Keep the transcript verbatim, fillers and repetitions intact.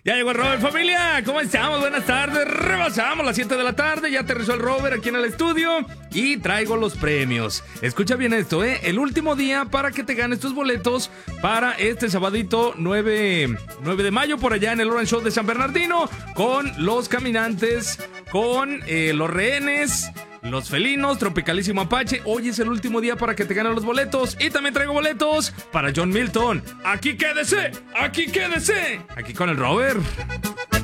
Ya llegó el Robert, familia. ¿Cómo estamos? Buenas tardes. Rebasamos las siete de la tarde. Ya aterrizó el Robert aquí en el estudio. Y traigo los premios. Escucha bien esto, ¿eh? El último día para que te ganes tus boletos para este sabadito nueve de mayo por allá en el Orange Show de San Bernardino. Con los caminantes, con eh, los rehenes, los felinos, Tropicalísimo Apache. Hoy es el último día para que te ganen los boletos. Y también traigo boletos para John Milton. Aquí quédese, aquí quédese. Aquí con el Robert.